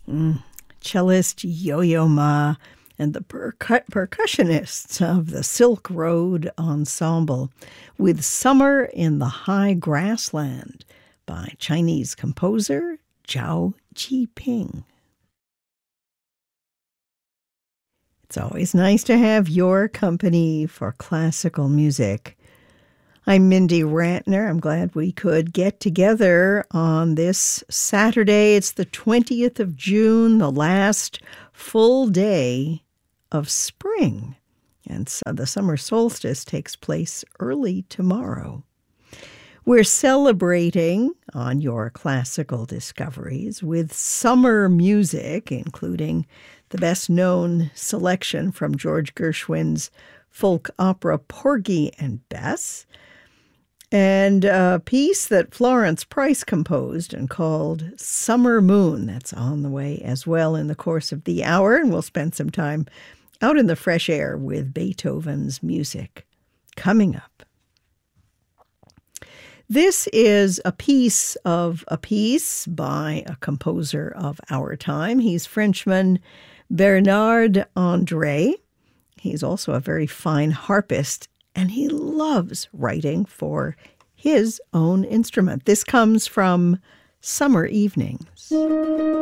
Cellist Yo-Yo Ma and the percussionists of the Silk Road Ensemble with Summer in the High Grassland by Chinese composer Zhao Qiping. It's always nice to have your company for classical music. I'm Mindy Rantner. I'm glad we could get together on this Saturday. It's the 20th of June, the last full day of spring. And so the summer solstice takes place early tomorrow. We're celebrating on your classical discoveries with summer music, including the best-known selection from George Gershwin's folk opera Porgy and Bess, and a piece that Florence Price composed and called Summer Moon. That's on the way as well in the course of the hour, and we'll spend some time out in the fresh air with Beethoven's music coming up. This is a piece by a composer of our time. He's Frenchman Bernard André. He's also a very fine harpist, and he loves writing for his own instrument. This comes from Summer Evenings.